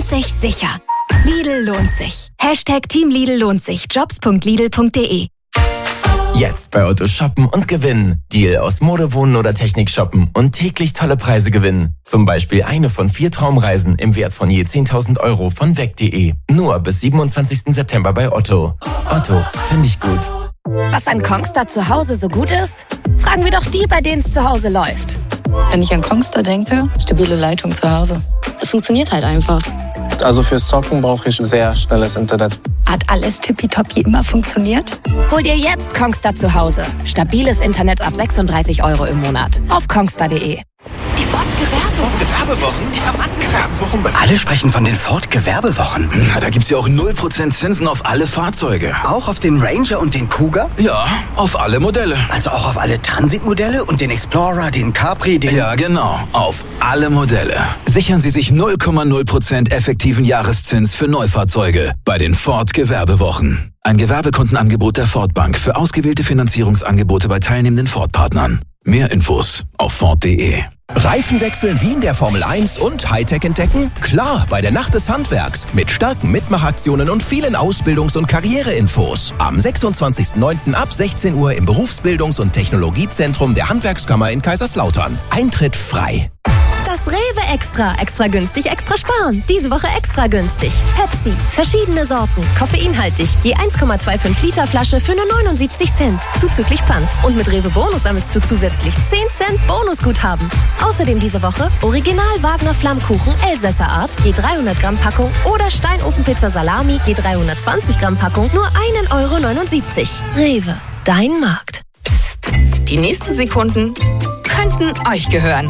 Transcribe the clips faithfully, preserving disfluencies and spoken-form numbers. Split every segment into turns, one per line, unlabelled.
sich sicher. Lidl lohnt sich. Hashtag Team Lidl lohnt sich. Jobs punkt lidl punkt de.
Jetzt bei Otto shoppen und gewinnen. Deal aus Mode, Wohnen oder Technik shoppen und täglich tolle Preise gewinnen. Zum Beispiel eine von vier Traumreisen im Wert von je zehntausend Euro von weg punkt de. Nur bis siebenundzwanzigsten September bei Otto. Otto, finde ich gut.
Was an Kongstar zu Hause so gut ist? Fragen wir doch die, bei denen es zu Hause läuft.
Wenn ich an Kongstar denke, stabile Leitung zu Hause. Es funktioniert halt einfach.
Also fürs Zocken brauche ich sehr schnelles Internet.
Hat alles tippitoppi immer funktioniert?
Hol dir jetzt Kongstar zu Hause. Stabiles Internet ab sechsunddreißig Euro im Monat. Auf kongstar punkt de.
Die Ford-Gewerbewochen.
Gewerbewochen?
Die Gewerbewochen.
Alle sprechen von den Ford-Gewerbewochen.
Na, da gibt's ja auch null Prozent Zinsen auf alle Fahrzeuge.
Auch auf den Ranger und den Kuga?
Ja, auf alle Modelle.
Also auch auf alle Transit-Modelle und den Explorer, den Capri, den...
Ja, genau. Auf alle Modelle. Sichern Sie sich null Komma null Prozent effektiven Jahreszins für Neufahrzeuge bei den Ford-Gewerbewochen. Ein Gewerbekundenangebot der Ford Bank für ausgewählte Finanzierungsangebote bei teilnehmenden Ford-Partnern. Mehr Infos auf ford punkt de.
Reifen wechseln wie in der Formel eins und Hightech entdecken? Klar, bei der Nacht des Handwerks. Mit starken Mitmachaktionen und vielen Ausbildungs- und Karriereinfos. Am sechsundzwanzigsten neunten ab sechzehn Uhr im Berufsbildungs- und Technologiezentrum der Handwerkskammer in Kaiserslautern. Eintritt frei.
Das Rewe Extra. Extra günstig, extra sparen. Diese Woche extra günstig. Pepsi. Verschiedene Sorten. Koffeinhaltig. Je eins Komma fünfundzwanzig Liter Flasche für nur neunundsiebzig Cent. Zuzüglich Pfand. Und mit Rewe Bonus sammelst du zusätzlich zehn Cent Bonusguthaben. Außerdem diese Woche Original Wagner Flammkuchen Elsässer Art. Je dreihundert Gramm Packung. Oder Steinofenpizza Salami. Je dreihundertzwanzig Gramm Packung. Nur ein Euro neunundsiebzig. Rewe. Dein Markt.
Psst. Die nächsten Sekunden könnten euch gehören.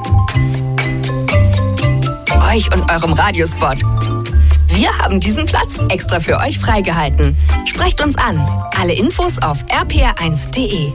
Euch und eurem Radiospot. Wir haben diesen Platz extra für euch freigehalten. Sprecht uns an. Alle Infos auf r p r eins punkt de.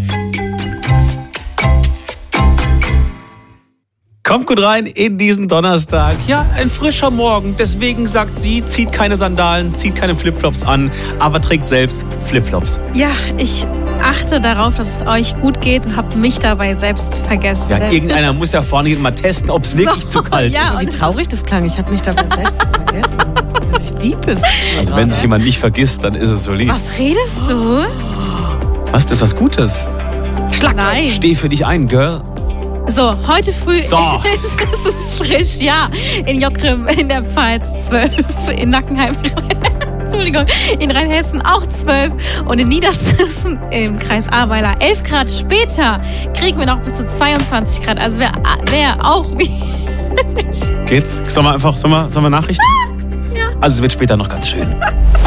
Kommt gut rein in diesen Donnerstag. Ja, ein frischer Morgen. Deswegen sagt sie, zieht keine Sandalen, zieht keine Flipflops an, aber trägt selbst Flipflops.
Ja, ich achte darauf, dass es euch gut geht und habe mich dabei selbst vergessen.
Ja, irgendeiner muss ja vorne gehen und mal testen, ob es wirklich so, zu kalt
ja,
ist.
Wie
traurig das klang. Ich habe mich dabei selbst vergessen. Ich liebe es.
Also wenn sich jemand nicht vergisst, dann ist es so lieb.
Was redest du?
Was, das ist was Gutes. Schlag
Nein.
Steh für dich ein, Girl.
So, heute früh
so.
ist es frisch, ja. In Jockrim, in der Pfalz zwölf, in Nackenheim, Entschuldigung, in Rheinhessen auch zwölf und in Niedersachsen im Kreis Ahrweiler elf Grad. Später kriegen wir noch bis zu zweiundzwanzig Grad. Also wäre wär auch wie...
Geht's? Sollen wir einfach, sollen wir, sollen wir Nachrichten?
Ja.
Also es wird später noch ganz schön.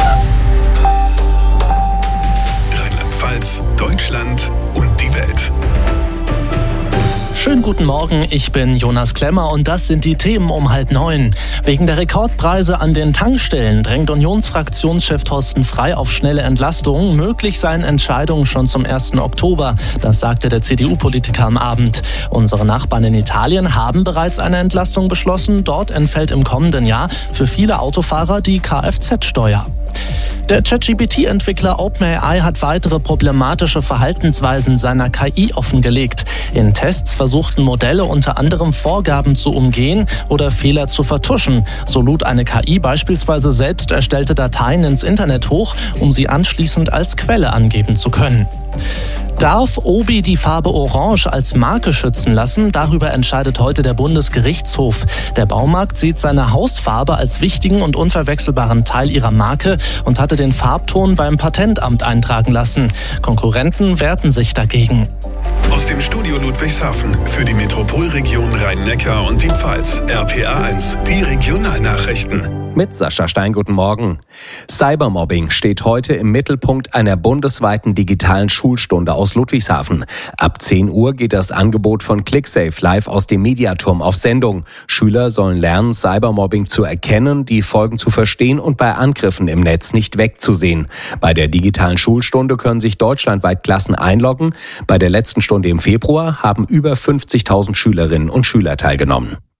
Rheinland-Pfalz, Deutschland und die Welt.
Schönen guten Morgen, ich bin Jonas Klemmer und das sind die Themen um halb neun. Wegen der Rekordpreise an den Tankstellen drängt Unionsfraktionschef Thorsten Frey auf schnelle Entlastung. Möglich seien Entscheidungen schon zum ersten Oktober. Das sagte der C D U-Politiker am Abend. Unsere Nachbarn in Italien haben bereits eine Entlastung beschlossen. Dort entfällt im kommenden Jahr für viele Autofahrer die Kfz-Steuer. Der ChatGPT-Entwickler OpenAI hat weitere problematische Verhaltensweisen seiner K I offengelegt. In Tests versuchten Modelle unter anderem Vorgaben zu umgehen oder Fehler zu vertuschen. So lud eine K I beispielsweise selbst erstellte Dateien ins Internet hoch, um sie anschließend als Quelle angeben zu können. Darf Obi die Farbe Orange als Marke schützen lassen? Darüber entscheidet heute der Bundesgerichtshof. Der Baumarkt sieht seine Hausfarbe als wichtigen und unverwechselbaren Teil ihrer Marke und hatte den Farbton beim Patentamt eintragen lassen. Konkurrenten wehrten sich dagegen.
Aus dem Studio Ludwigshafen für die Metropolregion Rhein-Neckar und die Pfalz. R P R eins, die Regionalnachrichten.
Mit Sascha Stein, guten Morgen. Cybermobbing steht heute im Mittelpunkt einer bundesweiten digitalen Schulstunde aus Ludwigshafen. Ab zehn Uhr geht das Angebot von ClickSafe live aus dem Mediaturm auf Sendung. Schüler sollen lernen, Cybermobbing zu erkennen, die Folgen zu verstehen und bei Angriffen im Netz nicht wegzusehen. Bei der digitalen Schulstunde können sich deutschlandweit Klassen einloggen. Bei der letzten Stunde im Februar haben über fünfzigtausend Schülerinnen und Schüler teilgenommen.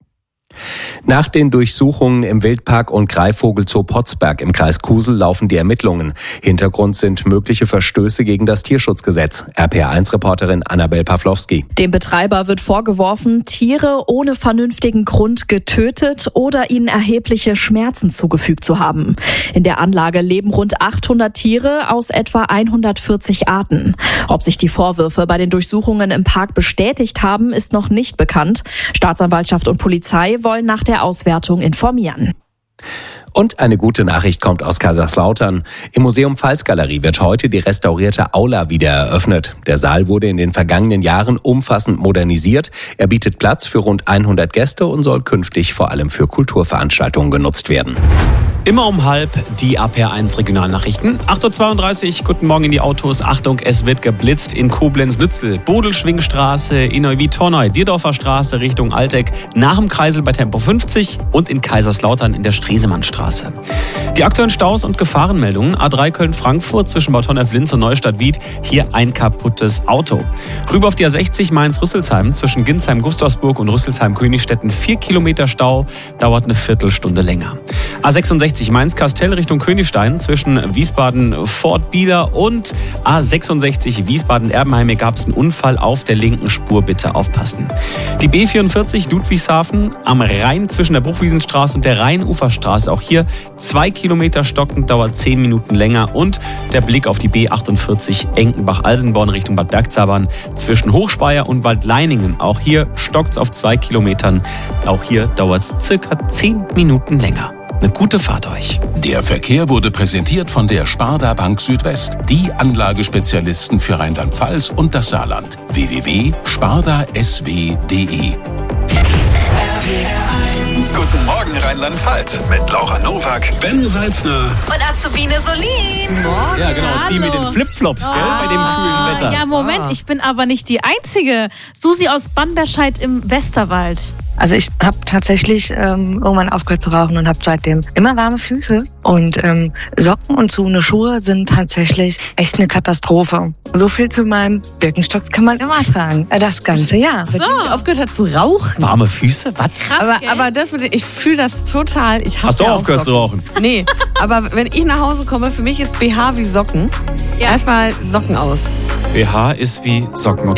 Nach den Durchsuchungen im Wildpark und Greifvogelzoo Potsberg im Kreis Kusel laufen die Ermittlungen. Hintergrund sind mögliche Verstöße gegen das Tierschutzgesetz. R P R eins Reporterin Annabel Pawlowski.
Dem Betreiber wird vorgeworfen, Tiere ohne vernünftigen Grund getötet oder ihnen erhebliche Schmerzen zugefügt zu haben. In der Anlage leben rund achthundert Tiere aus etwa hundertvierzig Arten. Ob sich die Vorwürfe bei den Durchsuchungen im Park bestätigt haben, ist noch nicht bekannt. Staatsanwaltschaft und Polizei wollen nach der Auswertung informieren.
Und eine gute Nachricht kommt aus Kaiserslautern. Im Museum Pfalzgalerie wird heute die restaurierte Aula wieder eröffnet. Der Saal wurde in den vergangenen Jahren umfassend modernisiert. Er bietet Platz für rund hundert Gäste und soll künftig vor allem für Kulturveranstaltungen genutzt werden.
Immer um halb die R P R eins Regionalnachrichten. acht Uhr zweiunddreißig, guten Morgen in die Autos. Achtung, es wird geblitzt in Koblenz-Lützel, Bodelschwingstraße, in Neuwied-Torneu, Dierdorfer Straße Richtung Alteck, nach dem Kreisel bei Tempo fünfzig und in Kaiserslautern in der Stresemannstraße. Die aktuellen Staus und Gefahrenmeldungen. A drei Köln-Frankfurt zwischen Bad Honnef-Linz und Neustadt-Wied. Hier ein kaputtes Auto. Rüber auf die A sechzig Mainz-Rüsselsheim zwischen Ginsheim-Gustavsburg und Rüsselsheim-Königstetten. Vier Kilometer Stau, dauert eine Viertelstunde länger. A sechsundsechzig Mainz-Kastell Richtung Königstein zwischen Wiesbaden-Fort Bieler und A sechsundsechzig Wiesbaden-Erbenheim. Hier gab es einen Unfall auf der linken Spur, bitte aufpassen. Die B vierundvierzig Ludwigshafen am Rhein zwischen der Bruchwiesenstraße und der Rheinuferstraße. Auch hier zwei Kilometer stockend, dauert zehn Minuten länger. Und der Blick auf die B achtundvierzig Enkenbach-Alsenborn Richtung Bad Bergzabern zwischen Hochspeyer und Waldleiningen. Auch hier stockt es auf zwei Kilometern. Auch hier dauert es circa zehn Minuten länger. Eine gute Fahrt euch.
Der Verkehr wurde präsentiert von der Sparda Bank Südwest, die Anlagespezialisten für Rheinland-Pfalz und das Saarland. w w w punkt sparda s w punkt d e
Guten Morgen Rheinland-Pfalz mit Laura Nowak, Ben Salzner
Und Azubine Solin. Morgen.
Ja, genau, die mit den Flipflops, gell, bei dem kühlen Wetter.
Ja, Moment, ich bin aber nicht die Einzige. Susi aus Banderscheid im Westerwald.
Also ich habe tatsächlich ähm, irgendwann aufgehört zu rauchen und habe seitdem immer warme Füße. Und ähm, Socken und so eine Schuhe sind tatsächlich echt eine Katastrophe. So viel zu meinem Birkenstocks kann man immer tragen. Das ganze Jahr.
So. Seitdem ich aufgehört hat zu rauchen.
Warme Füße? Was?
Krass, aber, aber das, ich fühle das total. Ich hasse
Hast du
ja
aufgehört zu rauchen?
Nee, aber wenn ich nach Hause komme, für mich ist B H wie Socken. Ja. Erstmal Socken aus.
B H ist wie Socken, okay.